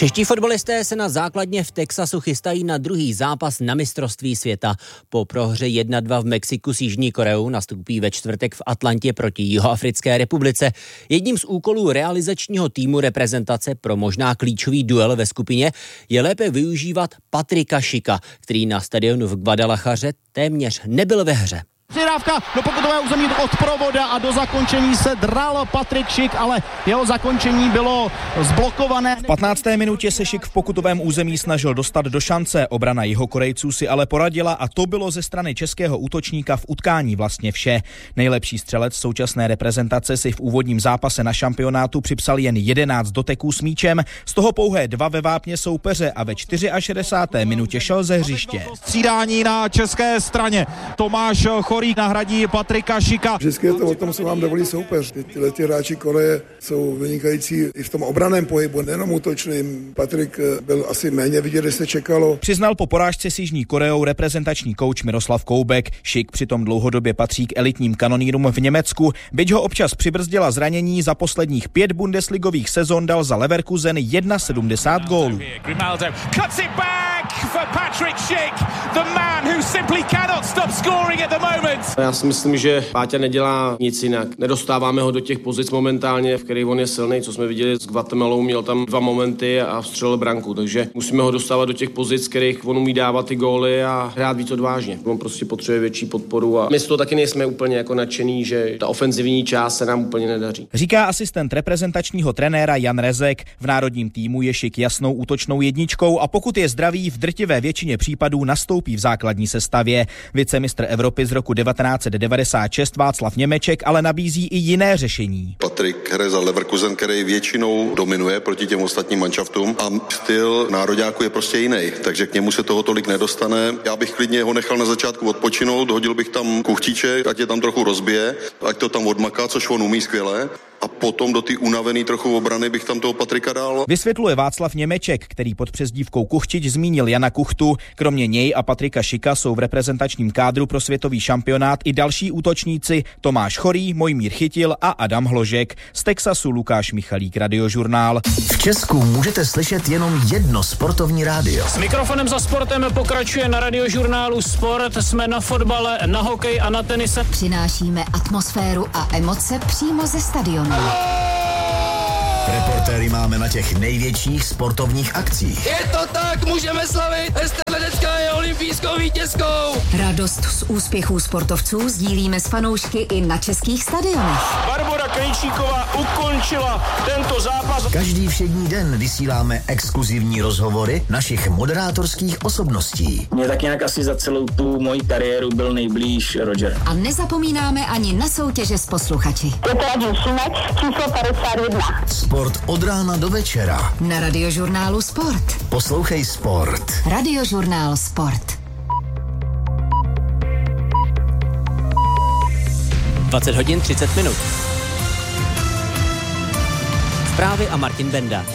Čeští fotbalisté se na základně v Texasu chystají na druhý zápas na mistrovství světa. Po prohře 1-2 v Mexiku s Jižní Koreou nastoupí ve čtvrtek v Atlantě proti Jihoafrické republice. Jedním z úkolů realizačního týmu reprezentace pro možná klíčový duel ve skupině je lépe využívat Patrika Schicka, který na stadionu v Guadalajaře téměř nebyl ve hře. Přihrávka do pokutového území od Provoda a do zakončení se dral Patrik Schick, ale jeho zakončení bylo zblokované. V 15. minutě se Schick v pokutovém území snažil dostat do šance. Obrana Jihokorejců si ale poradila a to bylo ze strany českého útočníka v utkání vlastně vše. Nejlepší střelec současné reprezentace si v úvodním zápase na šampionátu připsal jen 11 doteků s míčem, z toho pouhé 2 ve vápně soupeře a ve 64. minutě šel ze hřiště. Střídání na české straně. Tomáš Chorík nahradí Patrika Schicka. Vždycky je to o tom, co vám dovolí soupeř. Tyhleti hráči Koreje jsou vynikající i v tom obranném pohybu, nejenom útočným. Patrik byl asi méně vidět, než se čekalo. Přiznal po porážce s Jižní Koreou reprezentační kouč Miroslav Koubek. Schick přitom dlouhodobě patří k elitním kanonýrům v Německu. Byť ho občas přibrzdila zranění, za posledních 5 bundesligových sezon dal za Leverkusen 71 gólů. Já si myslím, že Páťa nedělá nic jinak. Nedostáváme ho do těch pozic momentálně, v kterých on je silný, co jsme viděli s Guatemalou, měl tam 2 momenty a vstřelil branku, takže musíme ho dostávat do těch pozic, kterých on umí dávat ty góly a hrát víc odvážně. On prostě potřebuje větší podporu a my z toho taky nejsme úplně jako nadšený, že ta ofenzivní část se nám úplně nedaří. Říká asistent reprezentačního trenéra Jan Rezek. V národním týmu je Schick jasnou útočnou jedničkou a pokud je zdravý, v drtivé většině případů nastoupí v základní sestavě. Vicemistr Evropy z roku 1996 Václav Němeček ale nabízí i jiné řešení. Patrik hraje za Leverkusen, který většinou dominuje proti těm ostatním manšaftům a styl nároďáku je prostě jiný, takže k němu se toho tolik nedostane. Já bych klidně ho nechal na začátku odpočinout, hodil bych tam Kuchtíček, ať je tam trochu rozbije, ať to tam odmaká, což on umí skvěle. A potom do té unavený trochu obrany bych tam toho Patrika dal. Vysvětluje Václav Němeček, který pod přezdívkou Kuchtič zmínil Jana Kuchtu. Kromě něj a Patrika Schicka jsou v reprezentačním kádru pro světový šampionát i další útočníci Tomáš Chorý, Mojmír Chytil a Adam Hložek. Z Texasu Lukáš Michalík, Radiožurnál. V Česku můžete slyšet jenom jedno sportovní rádio. S mikrofonem za sportem pokračuje na Radiožurnálu Sport. Jsme na fotbale, na hokej a na tenise. Přinášíme atmosféru a emoce přímo ze stadionu. Reportéry máme na těch největších sportovních akcích. Je to tak, můžeme slavit! Ester Ledecká je olympijskou vítězkou! Radost z úspěchů sportovců sdílíme s fanoušky i na českých stadionech. Barbora Krejčíková ukončila tento zápas. Každý všední den vysíláme exkluzivní rozhovory našich moderátorských osobností. Mě tak nějak asi za celou tu moji kariéru byl nejblíž Roger. A nezapomínáme ani na soutěže s posluchači. Je to Radio Šumek, číslo 51. Sport od rána do večera. Na Radiožurnálu Sport. Poslouchej Sport. Radiožurnál Sport. 20 hodin 30 minut. Zprávy a Martin Benda.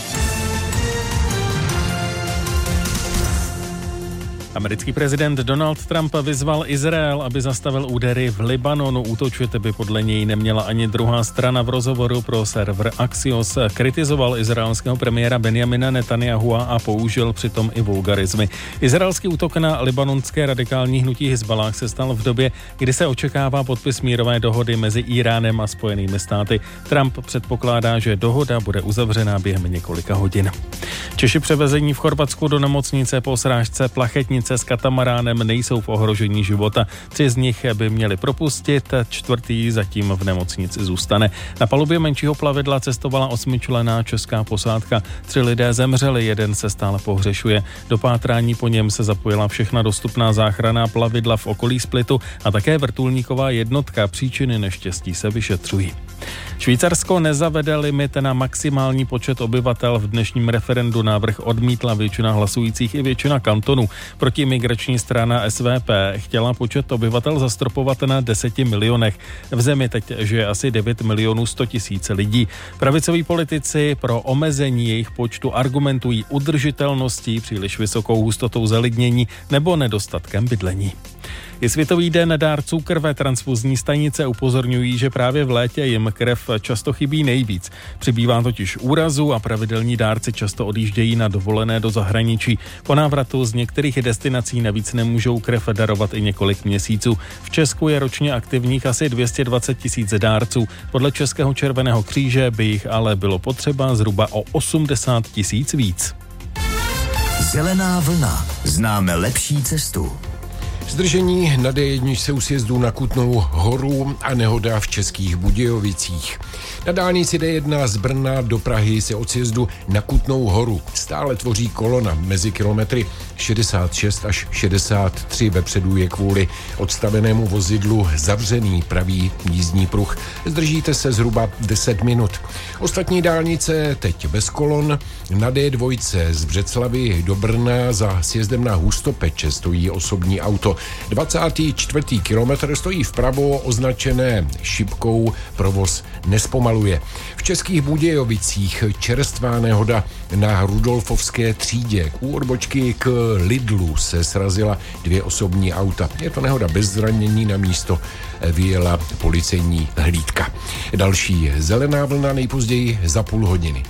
Americký prezident Donald Trump vyzval Izrael, aby zastavil údery v Libanonu. Útočit by podle něj neměla ani druhá strana. V rozhovoru pro server Axios kritizoval izraelského premiéra Benjamina Netanyahua a použil přitom i vulgarizmy. Izraelský útok na libanonské radikální hnutí Hizballah se stal v době, kdy se očekává podpis mírové dohody mezi Íránem a Spojenými státy. Trump předpokládá, že dohoda bude uzavřená během několika hodin. Češi převezení v Chorvatsku do nemocnice po srážce plachetnice s katamaránem nejsou v ohrožení života. 3 z nich by měli propustit, 4. zatím v nemocnici zůstane. Na palubě menšího plavidla cestovala 8členná česká posádka. 3 lidé zemřeli, 1 se stále pohřešuje. Do pátrání po něm se zapojila všechna dostupná záchranná plavidla v okolí Splitu a také vrtulníková jednotka. Příčiny neštěstí se vyšetřují. Švýcarsko nezavede limit na maximální počet obyvatel. V dnešním referendu návrh odmítla většina hlasujících i většina kantonů. Protimigrační strana SVP chtěla počet obyvatel zastropovat na 10 milionech. V zemi teď žije asi 9 milionů 100 tisíc lidí. Pravicoví politici pro omezení jejich počtu argumentují udržitelností, příliš vysokou hustotou zalidnění nebo nedostatkem bydlení. Je Světový den dárců krve. Transfuzní stanice upozorňují, že právě v létě jim krev často chybí nejvíc. Přibývá totiž úrazů a pravidelní dárci často odjíždějí na dovolené do zahraničí. Po návratu z některých destinací navíc nemůžou krev darovat i několik měsíců. V Česku je ročně aktivních asi 220 000 dárců. Podle Českého červeného kříže by jich ale bylo potřeba zhruba o 80 000 víc. Zelená vlna. Známe lepší cestu. Zdržení na D1 u sjezdu na Kutnou Horu a nehoda v Českých Budějovicích. Na dálnici D1 z Brna do Prahy se od sjezdu na Kutnou Horu stále tvoří kolona mezi kilometry 66 až 63. Vepředu je kvůli odstavenému vozidlu zavřený pravý jízdní pruh. Zdržíte se zhruba 10 minut. Ostatní dálnice teď bez kolon. Na D2 z Břeclavi do Brna za sjezdem na Hustopeče stojí osobní auto. 24. kilometr stojí vpravo, označené šipkou, provoz nespomaluje. V Českých Budějovicích čerstvá nehoda na Rudolfovské třídě. U odbočky k Lidlu se srazila 2 osobní auta. Je to nehoda bez zranění, na místo vyjela policejní hlídka. Další zelená vlna nejpozději za půl hodiny.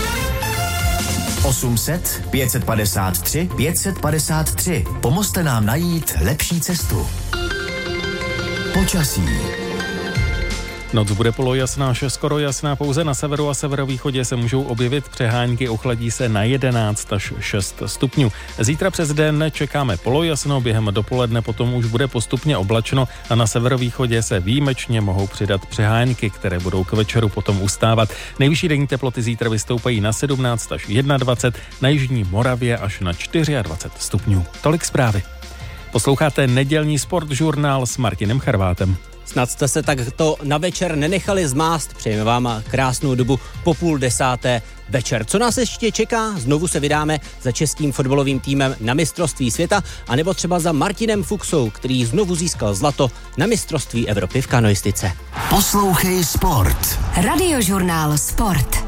800 553 553. Pomozte nám najít lepší cestu. Počasí. Noc bude polojasná až skoro jasná, pouze na severu a severovýchodě se můžou objevit přehánky, ochladí se na 11 až 6 stupňů. Zítra přes den čekáme polojasno, během dopoledne potom už bude postupně oblačno a na severovýchodě se výjimečně mohou přidat přehánky, které budou k večeru potom ustávat. Nejvyšší denní teploty zítra vystoupají na 17 až 21, na jižní Moravě až na 24 stupňů. Tolik zprávy. Posloucháte nedělní sportžurnál s Martinem Charvátem. Snad jste se takto na večer nenechali zmást. Přejeme vám krásnou dobu po 9:30 večer. Co nás ještě čeká? Znovu se vydáme za českým fotbalovým týmem na mistrovství světa, anebo třeba za Martinem Fuchsou, který znovu získal zlato na mistrovství Evropy v kanoistice. Poslouchej sport. Radiožurnál Sport.